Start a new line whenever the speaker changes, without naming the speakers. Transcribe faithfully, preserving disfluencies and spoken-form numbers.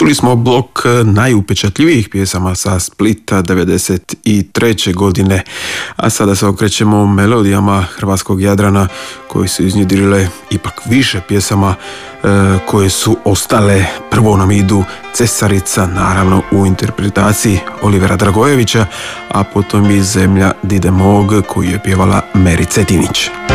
Čuli smo blok najupečatljivijih pjesama sa Splita devedeset treće godine, a sada se okrećemo melodijama hrvatskog Jadrana koji su iznjedrile ipak više pjesama e, koje su ostale. Prvo nam idu Cesarica, naravno u interpretaciji Olivera Dragojevića, a potom i Zemlja dide mog koju je pjevala Meri Cetinić.